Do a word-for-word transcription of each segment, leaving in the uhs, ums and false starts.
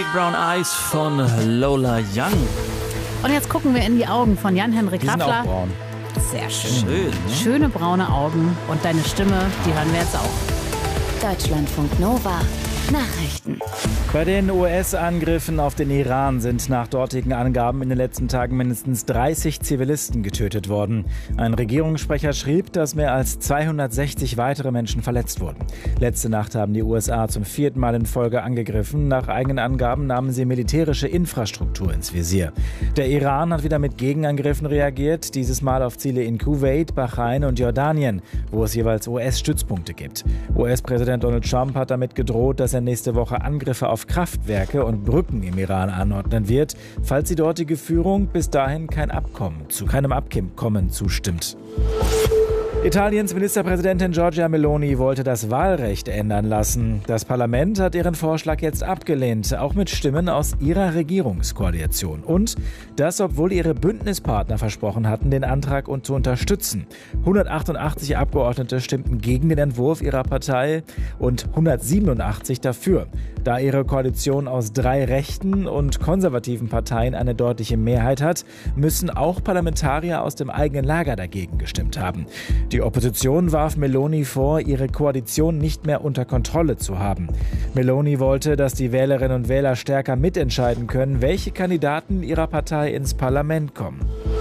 Brown Eyes von Lola Young. Und jetzt gucken wir in die Augen von Jan-Henrik Die sind Raffler. auch braun. Sehr schön. Schön, ne? Schöne braune Augen. Und deine Stimme, die hören wir jetzt auch. Deutschlandfunk Nova. Nachrichten. Bei den U S-Angriffen auf den Iran sind nach dortigen Angaben in den letzten Tagen mindestens dreißig Zivilisten getötet worden. Ein Regierungssprecher schrieb, dass mehr als zweihundertsechzig weitere Menschen verletzt wurden. Letzte Nacht haben die U S A zum vierten Mal in Folge angegriffen. Nach eigenen Angaben nahmen sie militärische Infrastruktur ins Visier. Der Iran hat wieder mit Gegenangriffen reagiert, dieses Mal auf Ziele in Kuwait, Bahrain und Jordanien, wo es jeweils U S-Stützpunkte gibt. U S-Präsident Donald Trump hat damit gedroht, dass er nächste Woche Angriffe auf Kraftwerke und Brücken im Iran anordnen wird, falls die dortige Führung bis dahin kein Abkommen, zu keinem Abkommen zustimmt. Italiens Ministerpräsidentin Giorgia Meloni wollte das Wahlrecht ändern lassen. Das Parlament hat ihren Vorschlag jetzt abgelehnt, auch mit Stimmen aus ihrer Regierungskoalition. Und das, obwohl ihre Bündnispartner versprochen hatten, den Antrag zu unterstützen. hundertachtundachtzig Abgeordnete stimmten gegen den Entwurf ihrer Partei und hundertsiebenundachtzig dafür. Da ihre Koalition aus drei rechten und konservativen Parteien eine deutliche Mehrheit hat, müssen auch Parlamentarier aus dem eigenen Lager dagegen gestimmt haben. Die Opposition warf Meloni vor, ihre Koalition nicht mehr unter Kontrolle zu haben. Meloni wollte, dass die Wählerinnen und Wähler stärker mitentscheiden können, welche Kandidaten ihrer Partei ins Parlament kommen.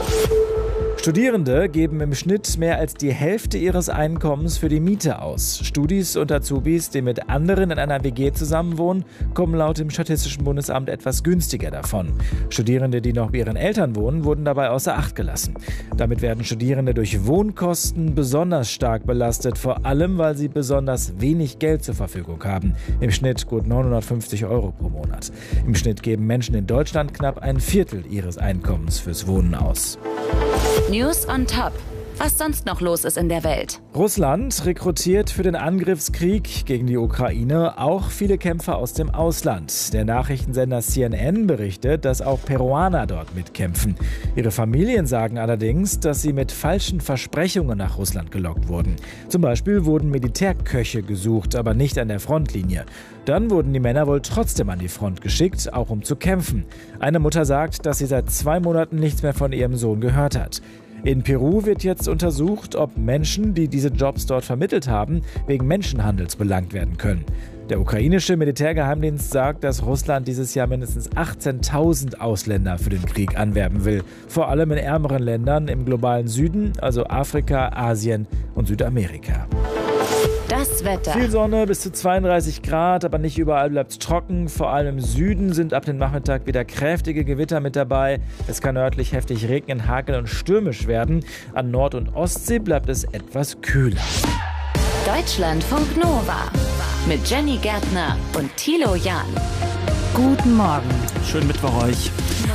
Studierende geben im Schnitt mehr als die Hälfte ihres Einkommens für die Miete aus. Studis und Azubis, die mit anderen in einer W G zusammenwohnen, kommen laut dem Statistischen Bundesamt etwas günstiger davon. Studierende, die noch bei ihren Eltern wohnen, wurden dabei außer Acht gelassen. Damit werden Studierende durch Wohnkosten besonders stark belastet, vor allem, weil sie besonders wenig Geld zur Verfügung haben. Im Schnitt gut neunhundertfünfzig Euro pro Monat. Im Schnitt geben Menschen in Deutschland knapp ein Viertel ihres Einkommens fürs Wohnen aus. News on Top. Was sonst noch los ist in der Welt. Russland rekrutiert für den Angriffskrieg gegen die Ukraine auch viele Kämpfer aus dem Ausland. Der Nachrichtensender C N N berichtet, dass auch Peruaner dort mitkämpfen. Ihre Familien sagen allerdings, dass sie mit falschen Versprechungen nach Russland gelockt wurden. Zum Beispiel wurden Militärköche gesucht, aber nicht an der Frontlinie. Dann wurden die Männer wohl trotzdem an die Front geschickt, auch um zu kämpfen. Eine Mutter sagt, dass sie seit zwei Monaten nichts mehr von ihrem Sohn gehört hat. In Peru wird jetzt untersucht, ob Menschen, die diese Jobs dort vermittelt haben, wegen Menschenhandels belangt werden können. Der ukrainische Militärgeheimdienst sagt, dass Russland dieses Jahr mindestens achtzehntausend Ausländer für den Krieg anwerben will. Vor allem in ärmeren Ländern im globalen Süden, also Afrika, Asien und Südamerika. Das Wetter. Viel Sonne, bis zu zweiunddreißig Grad, aber nicht überall bleibt es trocken. Vor allem im Süden sind ab dem Nachmittag wieder kräftige Gewitter mit dabei. Es kann örtlich heftig regnen, hageln und stürmisch werden. An Nord- und Ostsee bleibt es etwas kühler. Deutschlandfunk Nova. Mit Jenny Gärtner und Thilo Jahn. Guten Morgen. Schönen Mittwoch euch.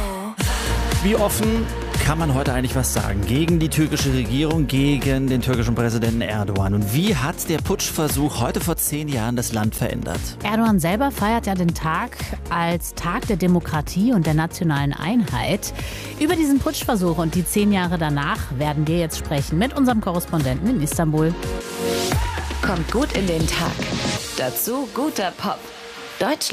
Wie offen kann man heute eigentlich was sagen gegen die türkische Regierung, gegen den türkischen Präsidenten Erdogan? Und wie hat der Putschversuch heute vor zehn Jahren das Land verändert? Erdogan selber feiert ja den Tag als Tag der Demokratie und der nationalen Einheit. Über diesen Putschversuch und die zehn Jahre danach werden wir jetzt sprechen mit unserem Korrespondenten in Istanbul. Kommt gut in den Tag. Dazu guter Pop. Deutschland.